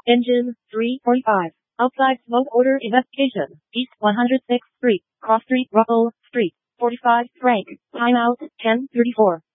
Engine 345. Outside smoke order investigation. East 106th Street. Cross Street, Russell Street. 45 Frank. Timeout 10:34.